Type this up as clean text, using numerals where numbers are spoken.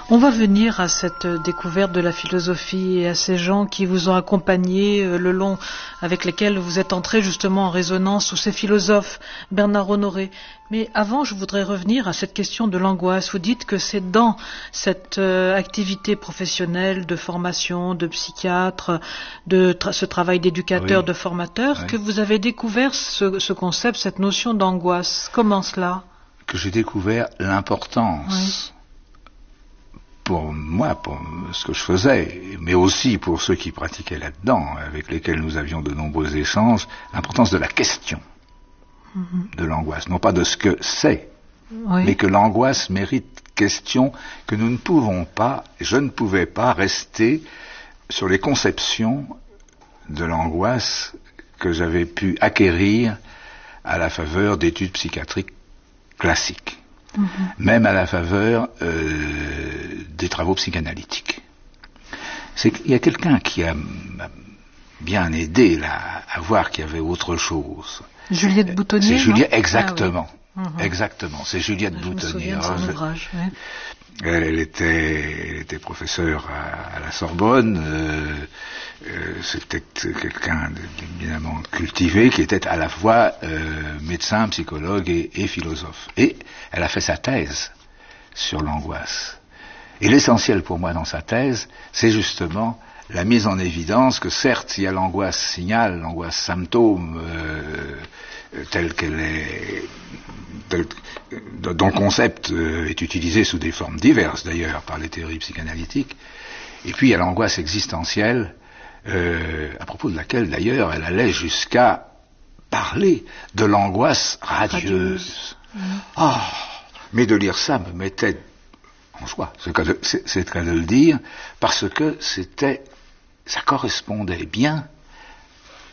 On va venir à cette découverte de la philosophie et à ces gens qui vous ont accompagné le long, avec lesquels vous êtes entrés justement en résonance, ou ces philosophes, Bernard Honoré. Mais avant, je voudrais revenir à cette question de l'angoisse. Vous dites que c'est dans cette activité professionnelle de formation, de psychiatre, ce travail d'éducateur, de formateur, que vous avez découvert ce concept, cette notion d'angoisse. Comment cela ? Que j'ai découvert l'importance, pour moi, pour ce que je faisais, mais aussi pour ceux qui pratiquaient là-dedans, avec lesquels nous avions de nombreux échanges, l'importance de la question de l'angoisse. Non pas de ce que c'est, mais que l'angoisse mérite question, que nous ne pouvons pas, je ne pouvais pas rester sur les conceptions de l'angoisse que j'avais pu acquérir à la faveur d'études psychiatriques classiques, même à la faveur des travaux psychanalytiques. C'est qu'il y a quelqu'un qui m'a bien aidé là, à voir qu'il y avait autre chose. Juliette Boutonnier. C'est Juliette, exactement. Exactement, c'est Juliette Boutonnier. Je me souviens de son ouvrage, Elle était professeure à la Sorbonne. C'était quelqu'un d'éminemment cultivé qui était à la fois médecin, psychologue et philosophe. Et elle a fait sa thèse sur l'angoisse. Et l'essentiel pour moi dans sa thèse, c'est justement la mise en évidence que certes, il y a l'angoisse signal, l'angoisse symptôme, telle qu'elle est, dont le concept est utilisé sous des formes diverses d'ailleurs par les théories psychanalytiques, et puis il y a l'angoisse existentielle, à propos de laquelle d'ailleurs elle allait jusqu'à parler de l'angoisse radieuse. Mais de lire ça me mettait en joie, c'est le cas de le dire, parce que ça correspondait bien